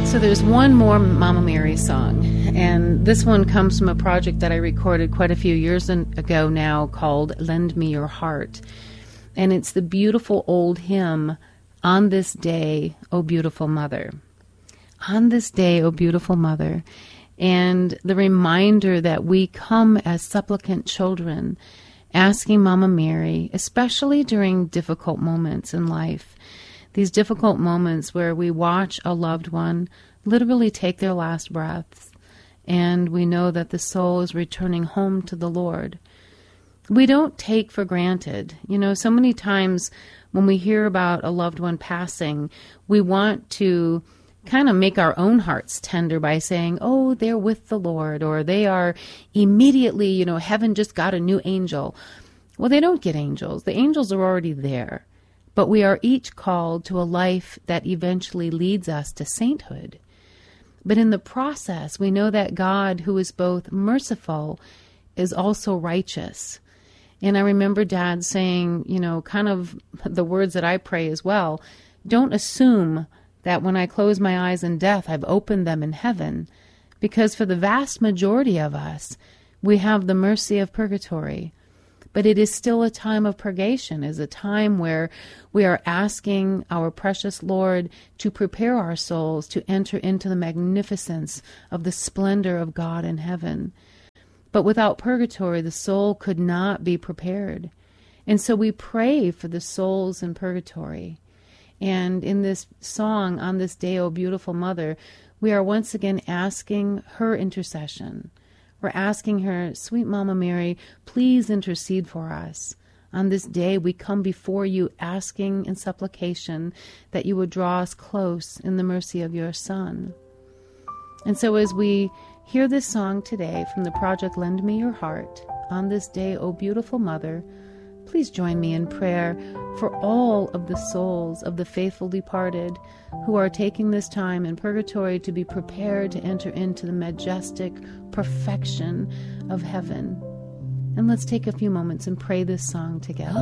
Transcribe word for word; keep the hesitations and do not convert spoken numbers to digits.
So there's one more Mama Mary song, and this one comes from a project that I recorded quite a few years ago now called Lend Me Your Heart. And it's the beautiful old hymn, On This Day, O Beautiful Mother. On this day, O beautiful mother. And the reminder that we come as supplicant children, asking Mama Mary, especially during difficult moments in life, these difficult moments where we watch a loved one literally take their last breaths, and we know that the soul is returning home to the Lord. We don't take for granted. You know, so many times when we hear about a loved one passing, we want to kind of make our own hearts tender by saying, oh, they're with the Lord, or they are immediately, you know, heaven just got a new angel. Well, they don't get angels. The angels are already there. But we are each called to a life that eventually leads us to sainthood. But in the process, we know that God, who is both merciful, is also righteous. And I remember Dad saying, you know, kind of the words that I pray as well, don't assume that when I close my eyes in death, I've opened them in heaven. Because for the vast majority of us, we have the mercy of purgatory. But it is still a time of purgation, is a time where we are asking our precious Lord to prepare our souls to enter into the magnificence of the splendor of God in heaven. But without purgatory, the soul could not be prepared. And so we pray for the souls in purgatory. And in this song, On This Day, O Beautiful Mother, we are once again asking her intercession. We're asking her, sweet Mama Mary, please intercede for us. On this day, we come before you asking in supplication that you would draw us close in the mercy of your Son. And so as we hear this song today from the project Lend Me Your Heart, On This Day, O Beautiful Mother, please join me in prayer for all of the souls of the faithful departed who are taking this time in purgatory to be prepared to enter into the majestic perfection of heaven. And let's take a few moments and pray this song together.